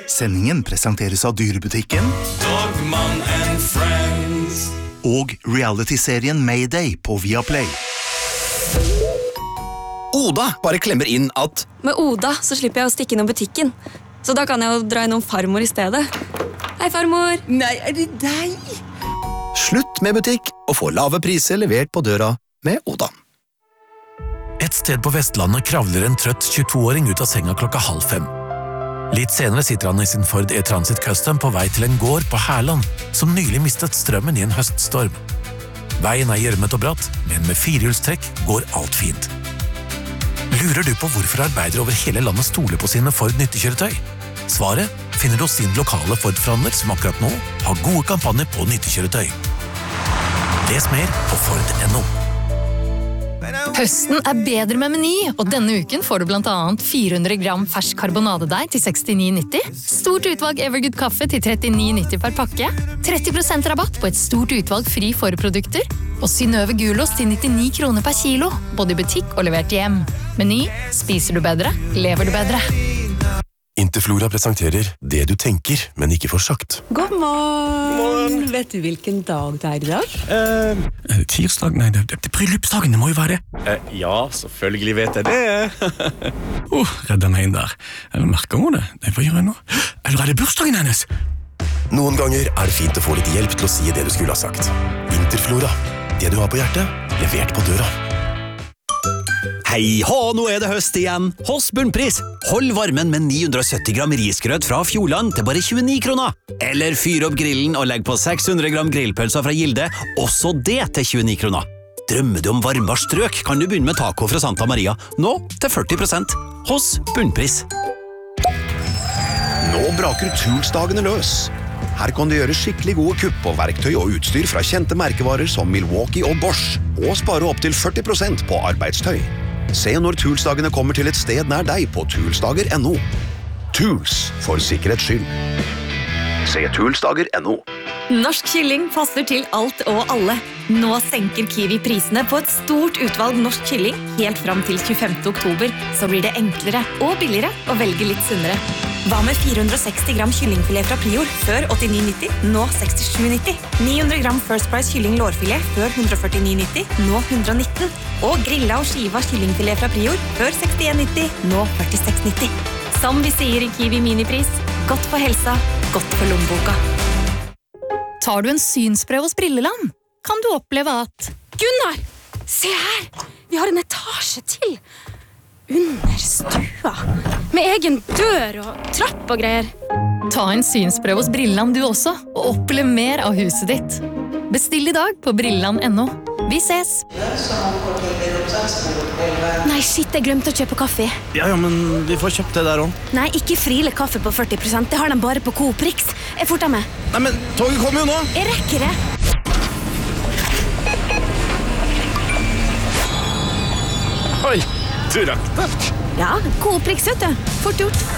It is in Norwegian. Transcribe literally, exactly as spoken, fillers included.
Sendingen presenteres av Dyrebutikken Dogman and Friends og reality-serien Mayday på Viaplay. Oda bare klemmer inn at Med Oda så slipper jeg å stikke innom butikken. Så da kan jeg jo dra innom farmor i stedet. Hei, farmor! Nei, er det deg? Slutt med butikk og få lave priser levert på døra med Oda. Et sted på Vestlandet kravler en trøtt tjueto-åring ut av senga klokka halv fem. Litt senere sitter han i sin Ford E-Transit Custom på vei til en gård på Herland, som nylig mistet strømmen i en høststorm. Veien er gjørmet og bratt, men med firehjulstrekk går alt fint. Lurer du på hvorfor arbeidere over hele landet stoler på sine Ford nyttekjøretøy? Svaret finner du hos din lokale Ford-forhandler som akkurat nå har gode kampanjer på nyttekjøretøy. Les mer på Ford punktum no. Høsten er bedre med Meny, og denne uken får du blant annet fire hundre gram fersk karbonadedeig til sekstini nitti, stort utvalg Evergood kaffe til trettini nitti per pakke, tretti prosent rabatt på et stort utvalg fri forprodukter, og Synnøve gulost til nittini kroner per kilo, både i butikk og levert hjem. Meny, spiser du bedre, lever du bedre. Interflora presenterer det du tenker, men ikke får sagt. God morgen! Vet du hvilken dag det er i dag? Uh, tirsdag? Nei, det, det bryllupsdagen, det må jo være det. Uh, ja, selvfølgelig vet jeg det. Åh, oh, redder meg inn der. Eller merker hun det? Nei, hva gjør jeg nå? Eller er det bursdagen hennes? Noen ganger er det fint å få litt hjelp til å si det du skulle ha sagt. Interflora. Det du har på hjertet, levert på døra. Hei hå, nå er det høst igjen. Hos Bunnpris. Hold varmen med ni hundre sytti gram risgrøt fra Fjordland til bare tjueni kroner. Eller fyr opp grillen og legg på seks hundre gram grillpølser fra Gilde, også det til tjueni kroner. Drømmer du om varmere strøk, kan du begynne med taco fra Santa Maria. Nå til førti prosent. Hos Bunnpris. Nå braker Toolsdagene løs. Her kan du gjøre skikkelig gode kupp på verktøy og utstyr fra kjente merkevarer som Milwaukee og Bosch, og spare opp til førti prosent på arbeidstøy. Se når Toolsdagene kommer til et sted nær deg på toolsdager punktum no. Tools, for sikkerhets skyld. Se toolsdager punktum no. Norsk kylling passer til alt og alle. Nå senker Kiwi prisene på et stort utvalg norsk kylling helt fram til tjuefemte oktober, så blir det enklere og billigere å velge litt sunnere. Hva med fire hundre seksti gram kyllingfilet fra Prior, før åttini nitti, nå sekstisju nitti. ni hundre gram First Price kylling lårfilet, før ett hundre førtini nitti, nå ett hundre nitten. Og grilla og skiva kyllingfilet fra Prior, før sekstien nitti, nå førtiseks nitti. Som vi sier i Kiwi Minipris, godt for helsa, godt for lommeboka. Tar du en synsprøve hos Brilleland, kan du oppleve at Gunnar, se her! Vi har en etasje til. Under stua. Med egen dør og trapp og greier. Ta en synsprøve hos Brilleland du også, og opplev mer av huset ditt. Bestill i dag på brilleland punktum no. Vi ses! Nei, shit, jeg glemte å kjøpe kaffe. Ja, ja, men vi får kjøpt det der også. Nei, ikke Friele kaffe på førti prosent. Det har de bare på Coop Rix. Jeg forter meg. Nei, men toget kommer jo nå! Jeg rekker det. Oi, du rakk det. Ja, Coop Rix, vet du. Fort gjort.